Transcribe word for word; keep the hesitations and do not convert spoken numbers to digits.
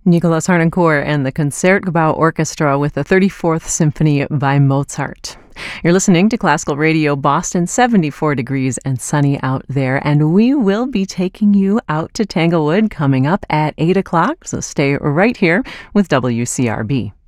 Nicolas Harnoncourt and the Concertgebouw Orchestra with the thirty-fourth Symphony by Mozart. You're listening to Classical Radio Boston, seventy-four degrees and sunny out there, and we will be taking you out to Tanglewood coming up at eight o'clock, so stay right here with W C R B.